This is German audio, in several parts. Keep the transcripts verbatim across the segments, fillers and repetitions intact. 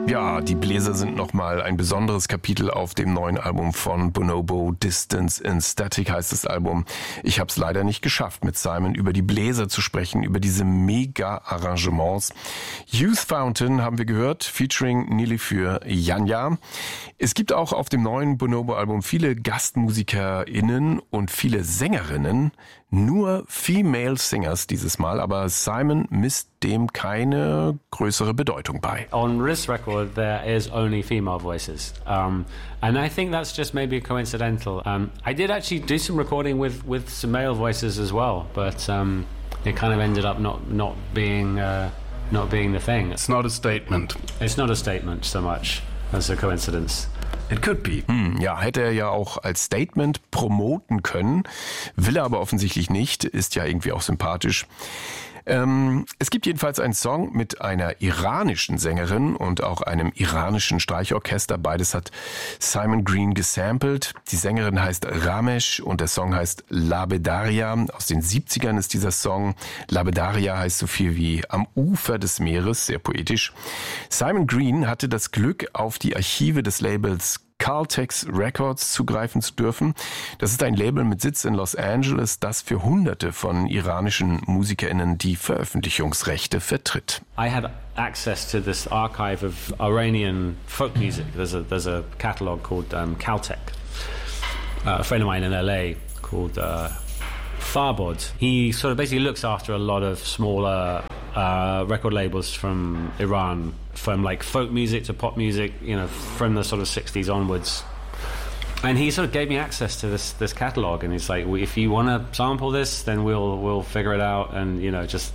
Ja, die Bläser sind nochmal ein besonderes Kapitel auf dem neuen Album von Bonobo. Distance in Static heißt das Album. Ich habe es leider nicht geschafft, mit Simon über die Bläser zu sprechen, über diese Mega-Arrangements. Youth Fountain haben wir gehört, featuring Nili für Janja. Es gibt auch auf dem neuen Bonobo-Album viele GastmusikerInnen und viele Sängerinnen. Nur Female Singers dieses Mal, aber Simon misst dem keine größere Bedeutung bei. On this record there is only female voices, um, and I think that's just maybe coincidental. Um, I did actually do some recording with, with some male voices as well, but um, it kind of ended up not not being uh, not being the thing. It's not a statement. It's not a statement so much as a coincidence. It could be. Hm, ja, hätte er ja auch als Statement promoten können, will er aber offensichtlich nicht, ist ja irgendwie auch sympathisch. Ähm, es gibt jedenfalls einen Song mit einer iranischen Sängerin und auch einem iranischen Streichorchester. Beides hat Simon Green gesampelt. Die Sängerin heißt Ramesh und der Song heißt Labedaria. Aus den siebzigern ist dieser Song. Labedaria heißt so viel wie am Ufer des Meeres, sehr poetisch. Simon Green hatte das Glück, auf die Archive des Labels Caltex Records zugreifen zu dürfen. Das ist ein Label mit Sitz in Los Angeles, das für hunderte von iranischen MusikerInnen die Veröffentlichungsrechte vertritt. I had access to this archive of Iranian folk music. There's a there's a catalog called um, Caltech. Uh, a friend of mine in L A called uh, Farbod. He sort of basically looks after a lot of smaller uh, record labels from Iran, from like folk music to pop music, you know, from the sort of sixties onwards. And he sort of gave me access to this this catalog, and he's like, well, if you want to sample this, then we'll we'll figure it out, and you know, just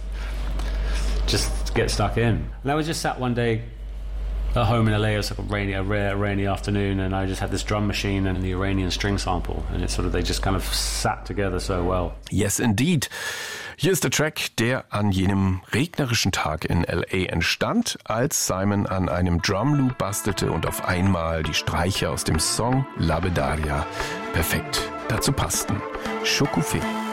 just get stuck in. And I was just sat one day at home in L A. It was like a rainy, a rare rainy afternoon, and I just had this drum machine and the Iranian string sample, and it sort of they just kind of sat together so well. Yes, indeed. Hier ist der Track, der an jenem regnerischen Tag in L A entstand, als Simon an einem Drumloop bastelte und auf einmal die Streicher aus dem Song Labedaria perfekt dazu passten. Chocoufé.